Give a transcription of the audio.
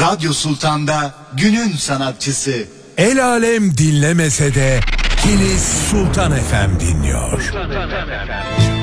Radyo Sultan'da günün sanatçısı. El alem dinlemese de Kilis Sultan FM dinliyor. Sultan FM.